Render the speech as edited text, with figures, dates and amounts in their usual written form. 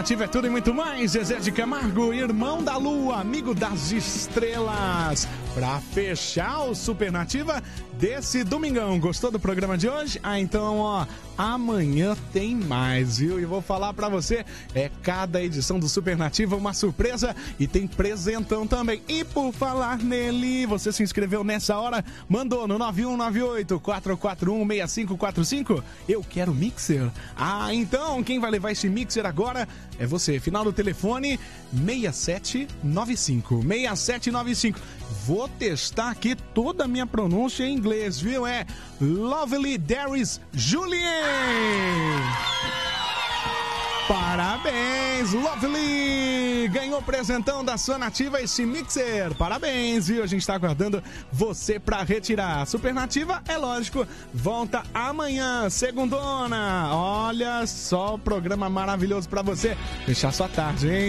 Supernativa é tudo e muito mais. Zezé de Camargo, irmão da lua, amigo das estrelas. Pra fechar o Supernativa desse domingão. Gostou do programa de hoje? Então, ó, amanhã tem mais, viu? E vou falar pra você, cada edição do Supernativa uma surpresa e tem presentão também. E por falar nele, você se inscreveu nessa hora, mandou no 9198-441-6545. Eu quero mixer. Ah, então, quem vai levar esse mixer agora é você. Final do telefone 6795. 6795. Vou testar aqui toda a minha pronúncia em inglês, viu? É Lovely Darius Julien. Parabéns, Lovely! Ganhou presentão da sua nativa esse mixer. Parabéns, viu? A gente tá aguardando você pra retirar. Supernativa, é lógico, volta amanhã, segundona. Olha só, programa maravilhoso pra você fechar sua tarde, hein?